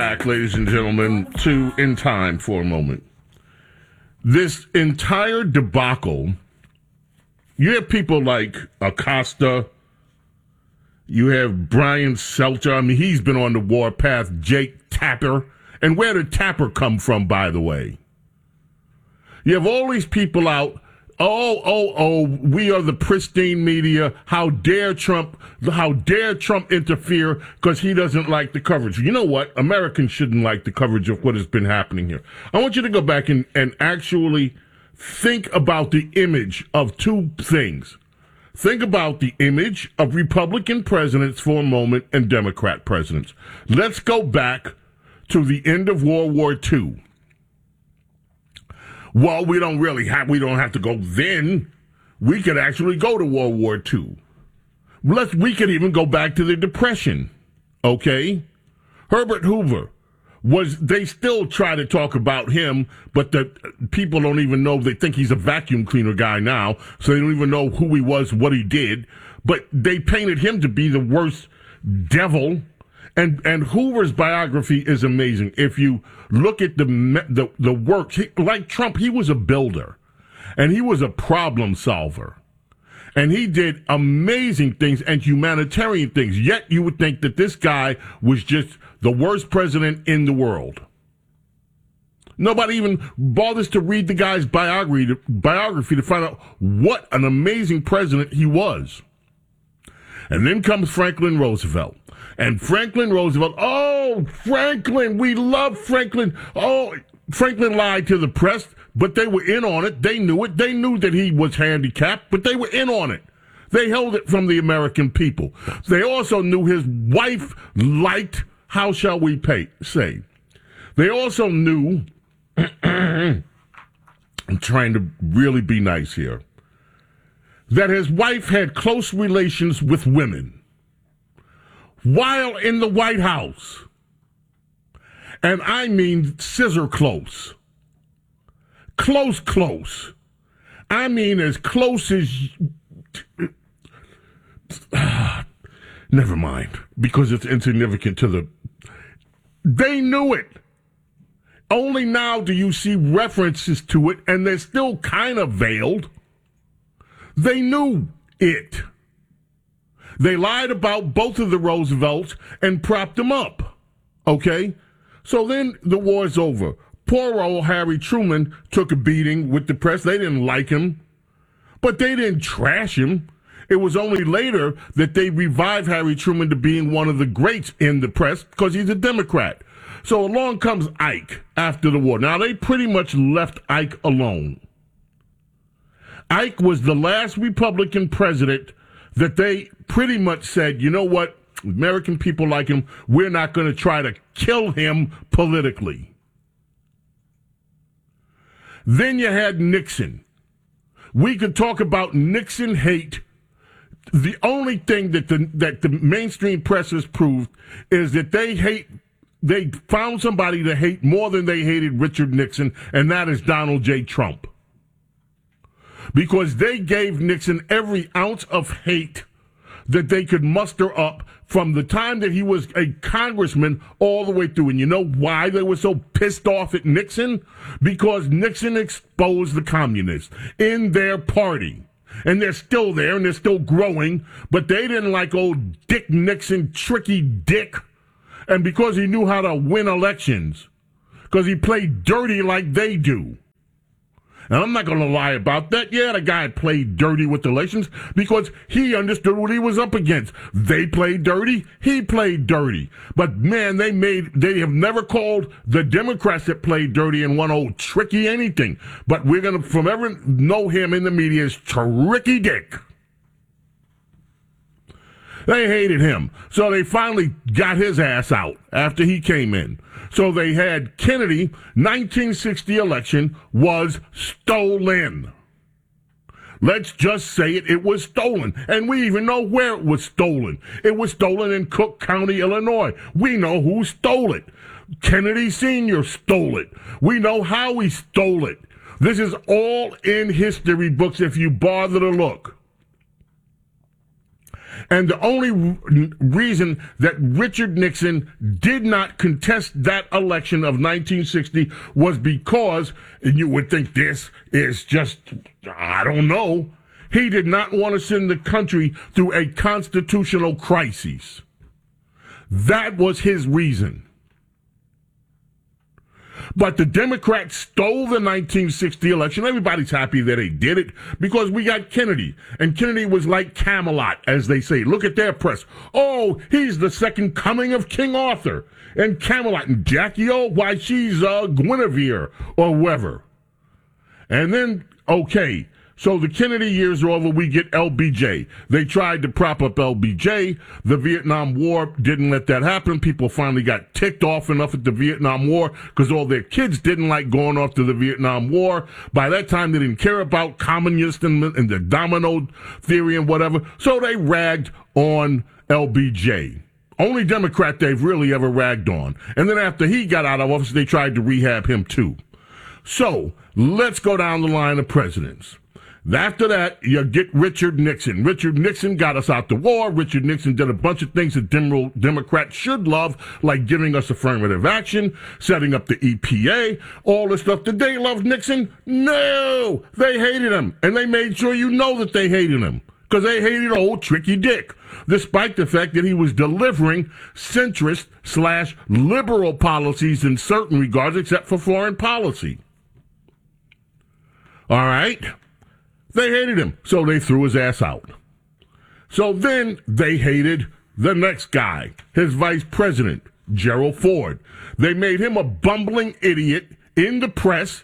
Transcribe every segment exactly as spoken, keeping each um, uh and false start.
Back, ladies and gentlemen, to In Time for a moment. This entire debacle, you have people like Acosta, you have Brian Seltzer. I mean, he's been on the warpath. Jake Tapper. And where did Tapper come from, by the way? You have all these people out. Oh, oh, oh, we are the pristine media. How dare Trump, how dare Trump interfere because he doesn't like the coverage. You know what? Americans shouldn't like the coverage of what has been happening here. I want you to go back and, and actually think about the image of two things. Think about the image of Republican presidents for a moment and Democrat presidents. Let's go back to the end of World War Two. Well, we don't really have, we don't have to go then. We could actually go to World War Two. Let's, we could even go back to the Depression. Okay? Herbert Hoover was, they still try to talk about him, but the people don't even know, they think he's a vacuum cleaner guy now, so they don't even know who he was, what he did. But they painted him to be the worst devil. And and Hoover's biography is amazing. If you look at the the, the work, he, like Trump, he was a builder, and he was a problem solver, and he did amazing things and humanitarian things. Yet you would think that this guy was just the worst president in the world. Nobody even bothers to read the guy's biography to, biography to find out what an amazing president he was. And then comes Franklin Roosevelt. And Franklin Roosevelt, oh, Franklin, we love Franklin. Oh, Franklin lied to the press, but they were in on it. They knew it. They knew that he was handicapped, but they were in on it. They held it from the American people. They also knew his wife liked, how shall we pay, say. They also knew, I'm trying to really be nice here, that his wife had close relations with women while in the White House. And I mean scissor close. Close, close. I mean as close as... Never mind, because it's insignificant to the... They knew it. Only now do you see references to it, and they're still kind of veiled. They knew it. They lied about both of the Roosevelts and propped them up. Okay? So then the war's over. Poor old Harry Truman took a beating with the press. They didn't like him, but they didn't trash him. It was only later that they revived Harry Truman to being one of the greats in the press because he's a Democrat. So along comes Ike after the war. Now, they pretty much left Ike alone. Ike was the last Republican president that they pretty much said, you know what, American people like him, we're not going to try to kill him politically. Then you had Nixon. We could talk about Nixon hate. The only thing that the that the mainstream press has proved is that they hate, they found somebody to hate more than they hated Richard Nixon, and that is Donald J. Trump. Because they gave Nixon every ounce of hate that they could muster up from the time that he was a congressman all the way through. And you know why they were so pissed off at Nixon? Because Nixon exposed the communists in their party. And they're still there, and they're still growing, but they didn't like old Dick Nixon, tricky Dick. And because he knew how to win elections, because he played dirty like they do. And I'm not going to lie about that. Yeah, the guy played dirty with elections because he understood what he was up against. They played dirty. He played dirty. But, man, they made, they have never called the Democrats that played dirty and one old tricky anything. But we're going to forever know him in the media as Tricky Dick. They hated him. So they finally got his ass out after he came in. So they had Kennedy, nineteen sixty election was stolen. Let's just say it, it was stolen. And we even know where it was stolen. It was stolen in Cook County, Illinois. We know who stole it. Kennedy Senior stole it. We know how he stole it. This is all in history books if you bother to look. And the only r- reason that Richard Nixon did not contest that election of nineteen sixty was because, and you would think this is just, I don't know, he did not want to send the country through a constitutional crisis. That was his reason. But the Democrats stole the nineteen sixty election. Everybody's happy that they did it because we got Kennedy. And Kennedy was like Camelot, as they say. Look at their press. Oh, he's the second coming of King Arthur. And Camelot and Jackie O, why, she's uh, Guinevere or whoever. And then, okay, so the Kennedy years are over, we get L B J. They tried to prop up L B J. The Vietnam War didn't let that happen. People finally got ticked off enough at the Vietnam War because all their kids didn't like going off to the Vietnam War. By that time, they didn't care about communists and, and the domino theory and whatever, so they ragged on L B J. Only Democrat they've really ever ragged on. And then after he got out of office, they tried to rehab him too. So let's go down the line of presidents. After that, you get Richard Nixon. Richard Nixon got us out the war. Richard Nixon did a bunch of things that Dem- Democrats should love, like giving us affirmative action, setting up the E P A, all this stuff. Did they love Nixon? No! They hated him. And they made sure you know that they hated him. Because they hated old Tricky Dick. Despite the fact that he was delivering centrist slash liberal policies in certain regards, except for foreign policy. All right? They hated him, so they threw his ass out. So then they hated the next guy, his vice president, Gerald Ford. They made him a bumbling idiot in the press,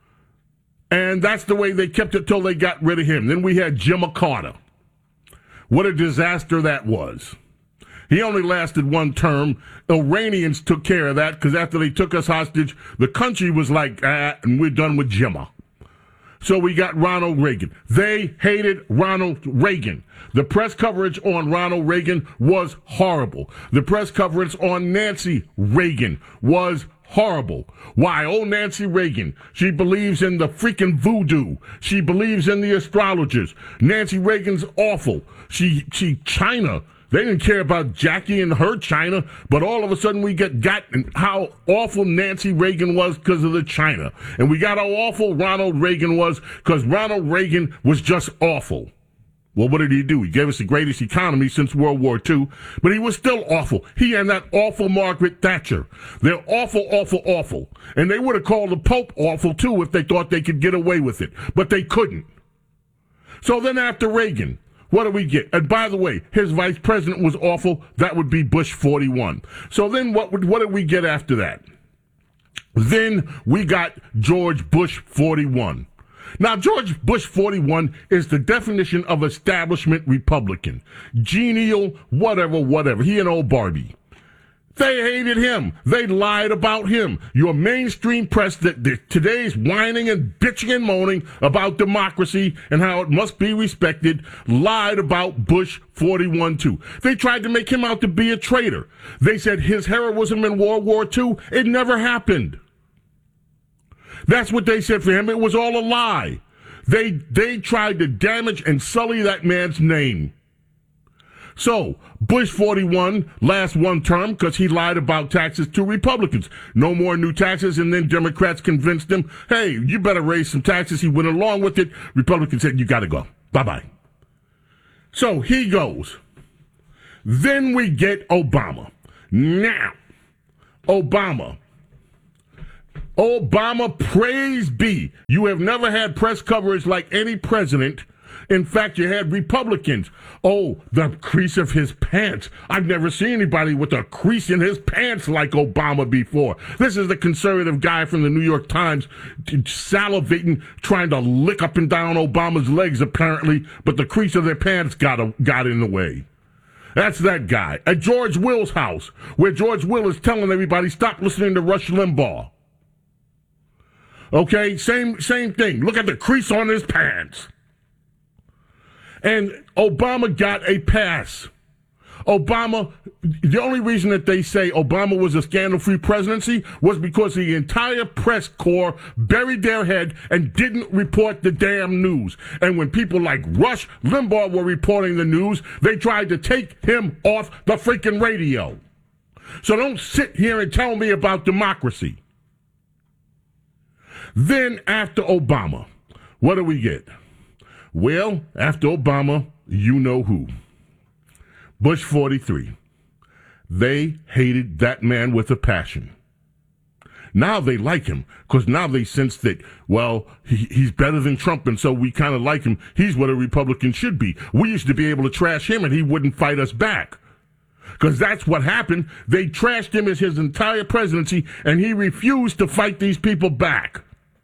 and that's the way they kept it till they got rid of him. Then we had Jimmy Carter. What a disaster that was. He only lasted one term. Iranians took care of that because after they took us hostage, the country was like, ah, and we're done with Jimmy. So we got Ronald Reagan. They hated Ronald Reagan. The press coverage on Ronald Reagan was horrible. The press coverage on Nancy Reagan was horrible. Why? Oh, Nancy Reagan. She believes in the freaking voodoo. She believes in the astrologers. Nancy Reagan's awful. She, she, China. They didn't care about Jackie and her China, but all of a sudden we get got how awful Nancy Reagan was because of the China. And we got how awful Ronald Reagan was because Ronald Reagan was just awful. Well, what did he do? He gave us the greatest economy since World War Two, but he was still awful. He and that awful Margaret Thatcher. They're awful, awful, awful. And they would have called the Pope awful, too, if they thought they could get away with it. But they couldn't. So then after Reagan, what do we get? And by the way, his vice president was awful. That would be Bush forty-one. So then what would, what did we get after that? Then we got George Bush forty-one. Now, George Bush forty-one is the definition of establishment Republican. Genial, whatever, whatever. He and old Barbie. They hated him. They lied about him. Your mainstream press that, that today's whining and bitching and moaning about democracy and how it must be respected lied about Bush forty-one too. They tried to make him out to be a traitor. They said his heroism in World War Two, it never happened. That's what they said for him. It was all a lie. They they tried to damage and sully that man's name. So, Bush forty-one lasts one term because he lied about taxes to Republicans. No more new taxes, and then Democrats convinced him, hey, you better raise some taxes. He went along with it. Republicans said, you got to go. Bye-bye. So, he goes. Then we get Obama. Now, Obama. Obama, praise be. You have never had press coverage like any president. In fact, you had Republicans. Oh, the crease of his pants. I've never seen anybody with a crease in his pants like Obama before. This is the conservative guy from the New York Times salivating, trying to lick up and down Obama's legs, apparently, but the crease of their pants got, a, got in the way. That's that guy. At George Will's house, where George Will is telling everybody, stop listening to Rush Limbaugh. Okay, same same thing. Look at the crease on his pants. And Obama got a pass. Obama, the only reason that they say Obama was a scandal-free presidency was because the entire press corps buried their head and didn't report the damn news. And when people like Rush Limbaugh were reporting the news, they tried to take him off the freaking radio. So don't sit here and tell me about democracy. Then after Obama, what do we get? Well, after Obama, you know who. Bush forty-three. They hated that man with a passion. Now they like him because now they sense that, well, he, he's better than Trump, and so we kind of like him. He's what a Republican should be. We used to be able to trash him, and he wouldn't fight us back. Because that's what happened. They trashed him as his entire presidency, and he refused to fight these people back.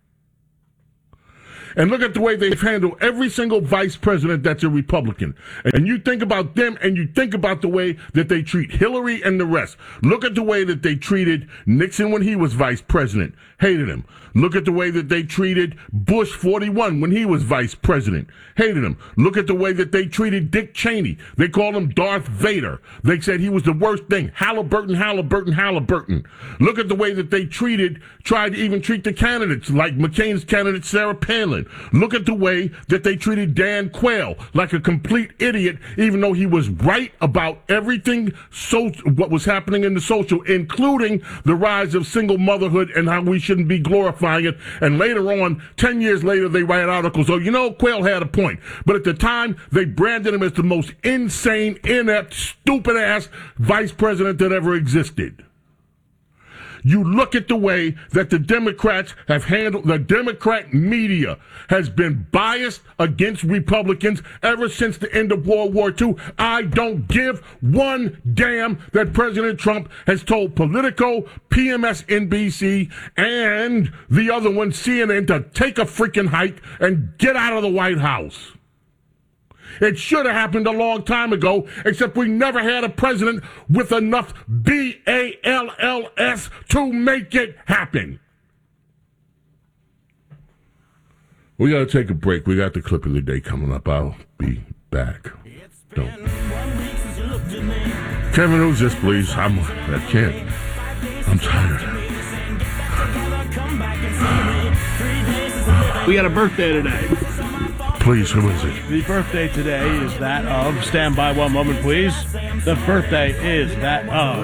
And look at the way they've handled every single vice president that's a Republican. And you think about them, and you think about the way that they treat Hillary and the rest. Look at the way that they treated Nixon when he was vice president. Hated him. Look at the way that they treated Bush forty-one when he was vice president. Hated him. Look at the way that they treated Dick Cheney. They called him Darth Vader. They said he was the worst thing. Halliburton, Halliburton, Halliburton. Look at the way that they treated, tried to even treat the candidates, like McCain's candidate Sarah Palin. Look at the way that they treated Dan Quayle like a complete idiot, even though he was right about everything, so what was happening in the social, including the rise of single motherhood and how we shouldn't be glorifying it. And later on, ten years later, they write articles, oh, you know, Quayle had a point. But at the time, they branded him as the most insane, inept, stupid-ass vice president that ever existed. You look at the way that the Democrats have handled, the Democrat media has been biased against Republicans ever since the end of World War Two. I don't give one damn that President Trump has told Politico, P M S N B C, and the other one, C N N, to take a freaking hike and get out of the White House. It should have happened a long time ago, except we never had a president with enough B A L L S to make it happen. We got to take a break. We got the clip of the day coming up. I'll be back. Don't. Kevin, who's this, please? I'm, I can't. I'm tired. We got a birthday today. Please, who is it? The birthday today is that of, stand by one moment, please. The birthday is that of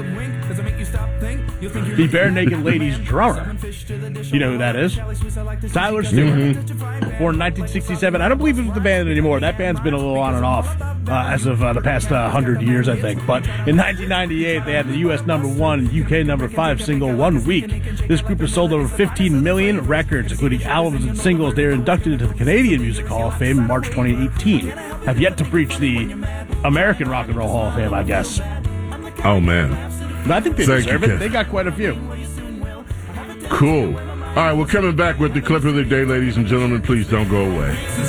the Bare Naked Ladies drummer. You know who that is? Tyler Stewart. Mm-hmm. Born in nineteen sixty-seven. I don't believe it's the band anymore. That band's been a little on and off uh, as of uh, the past uh, one hundred years, I think. But in nineteen ninety-eight, they had the U S number one and U K number five single One Week. This group has sold over fifteen million records, including albums and singles. They are inducted into the Canadian Music Hall of Fame in March twenty eighteen. Have yet to breach the American Rock and Roll Hall of Fame, I guess. Oh, man. But I think they Thank deserve you, it. Ken. They got quite a few. Cool. All right, we're coming back with the clip of the day, ladies and gentlemen. Please don't go away.